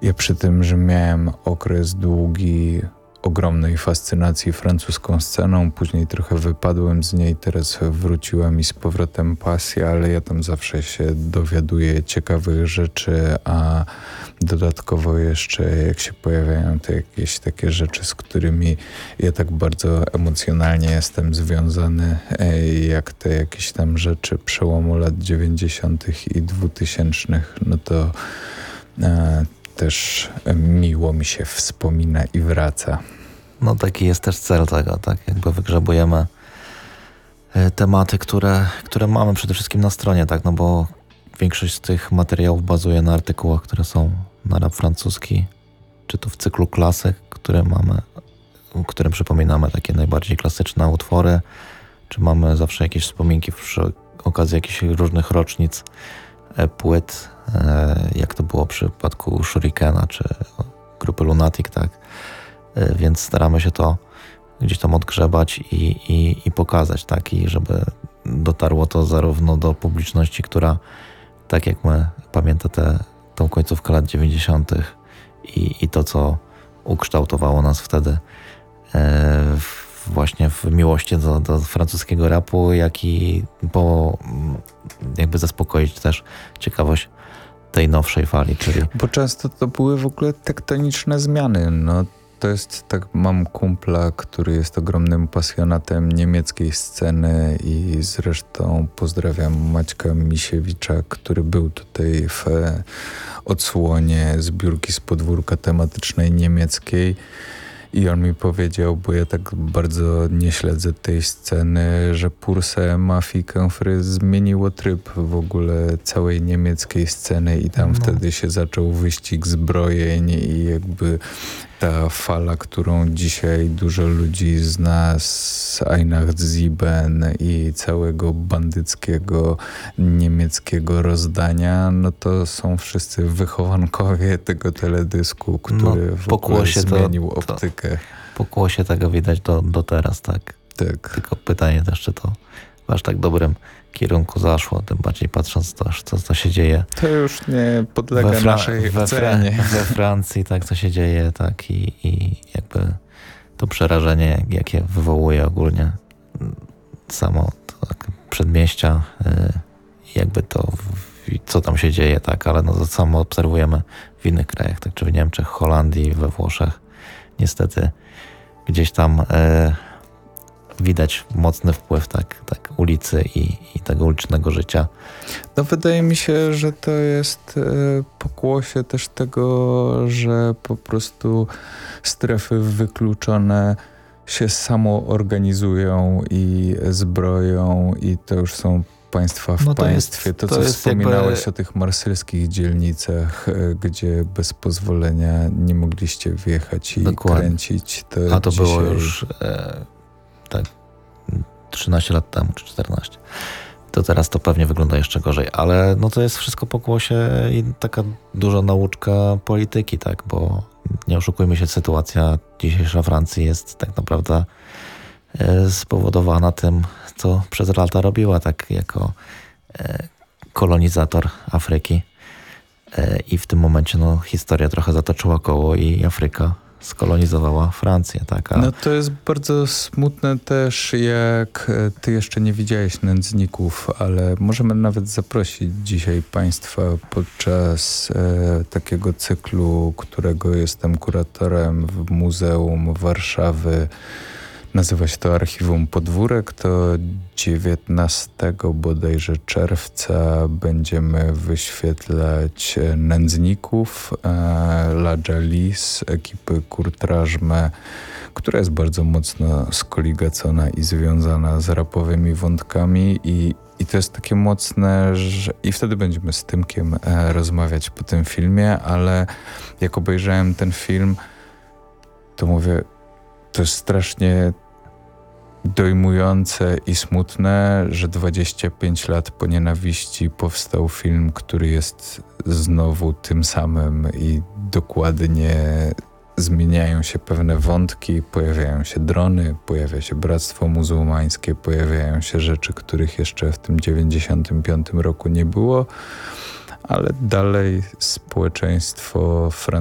Ja przy tym, że miałem okres długi ogromnej fascynacji francuską sceną, później trochę wypadłem z niej, teraz wróciła mi z powrotem pasja, ale ja tam zawsze się dowiaduję ciekawych rzeczy, a dodatkowo jeszcze jak się pojawiają te jakieś takie rzeczy, z którymi ja tak bardzo emocjonalnie jestem związany, jak te jakieś tam rzeczy przełomu lat 90. i 2000, no to też miło mi się wspomina i wraca. No taki jest też cel tego, tak? Jakby wygrzebujemy tematy, które mamy przede wszystkim na stronie, tak? No bo większość z tych materiałów bazuje na artykułach, które są na rap francuski, czy to w cyklu klasyk, w którym przypominamy takie najbardziej klasyczne utwory, czy mamy zawsze jakieś wspominki przy okazji jakichś różnych rocznic płyt, jak to było w przypadku Shurikena czy grupy Lunatic, tak? Więc staramy się to gdzieś tam odgrzebać i pokazać, tak? I żeby dotarło to zarówno do publiczności, która tak jak my pamięta tą końcówkę lat 90. i to, co ukształtowało nas wtedy właśnie w miłości do francuskiego rapu, jak i jakby zaspokoić też ciekawość tej nowszej fali, czyli... Bo często to były w ogóle tektoniczne zmiany, no. To jest tak, mam kumpla, który jest ogromnym pasjonatem niemieckiej sceny i zresztą pozdrawiam Maćka Misiewicza, który był tutaj w odsłonie zbiórki z podwórka tematycznej niemieckiej. I on mi powiedział, bo ja tak bardzo nie śledzę tej sceny, że Purse Mafii Kęfry zmieniło tryb w ogóle całej niemieckiej sceny i tam wtedy się zaczął wyścig zbrojeń i jakby ta fala, którą dzisiaj dużo ludzi zna z Einheitszieben i całego bandyckiego niemieckiego rozdania, no to są wszyscy wychowankowie tego teledysku, który w ogóle zmienił optykę. Pokłosie tego widać do teraz, tak? Tak. Tylko pytanie też, czy to w aż tak dobrym kierunku zaszło, tym bardziej patrząc też, co się dzieje. To już nie podlega naszej ocenie. We Francji, tak, co się dzieje, tak, i jakby to przerażenie, jakie wywołuje ogólnie samo tak, przedmieścia, jakby to, co tam się dzieje, tak, ale no to samo obserwujemy w innych krajach, tak, czy w Niemczech, Holandii, we Włoszech. Niestety gdzieś tam widać mocny wpływ tak ulicy i tego ulicznego życia. No wydaje mi się, że to jest pokłosie też tego, że po prostu strefy wykluczone się samoorganizują i zbroją i to już są państwa w państwie. To co wspominałeś jakby o tych marsylskich dzielnicach, gdzie bez pozwolenia nie mogliście wjechać i kręcić. A to dzisiaj było już tak 13 lat temu, czy 14. To teraz to pewnie wygląda jeszcze gorzej, ale no to jest wszystko pokłosie i taka duża nauczka polityki, tak, bo nie oszukujmy się, sytuacja dzisiejsza Francji jest tak naprawdę spowodowana tym, co przez lata robiła, tak, jako kolonizator Afryki. I w tym momencie no, historia trochę zatoczyła koło i Afryka skolonizowała Francję, tak? No to jest bardzo smutne też, jak ty jeszcze nie widziałeś Nędzników, ale możemy nawet zaprosić dzisiaj państwa podczas takiego cyklu, którego jestem kuratorem w Muzeum Warszawy. Nazywa się to Archiwum Podwórek. To 19 bodajże czerwca będziemy wyświetlać Nędzników La Jali z ekipy Kurtrażme, która jest bardzo mocno skoligacona i związana z rapowymi wątkami i to jest takie mocne, że i wtedy będziemy z Tymkiem rozmawiać po tym filmie, ale jak obejrzałem ten film, to mówię, to jest strasznie dojmujące i smutne, że 25 lat po Nienawiści powstał film, który jest znowu tym samym i dokładnie zmieniają się pewne wątki, pojawiają się drony, pojawia się Bractwo Muzułmańskie, pojawiają się rzeczy, których jeszcze w tym 95 roku nie było, ale dalej społeczeństwo